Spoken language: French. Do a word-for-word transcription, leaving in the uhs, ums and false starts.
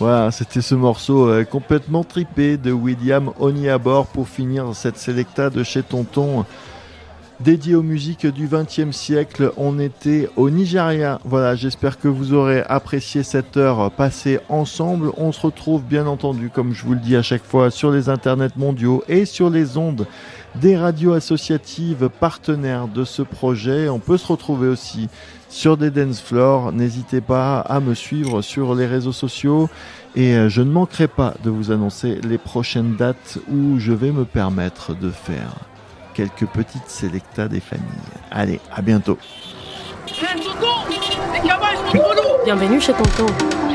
Voilà, c'était ce morceau euh, complètement tripé de William Onyeabor pour finir cette sélecta de chez Tonton. Dédié aux musiques du vingtième siècle, on était au Nigeria. Voilà, j'espère que vous aurez apprécié cette heure passée ensemble. On se retrouve bien entendu, comme je vous le dis à chaque fois, sur les internets mondiaux et sur les ondes des radios associatives partenaires de ce projet. On peut se retrouver aussi sur des dance floors. N'hésitez pas à me suivre sur les réseaux sociaux et je ne manquerai pas de vous annoncer les prochaines dates où je vais me permettre de faire quelques petites sélectas des familles. Allez, à bientôt. Bienvenue chez Tonton.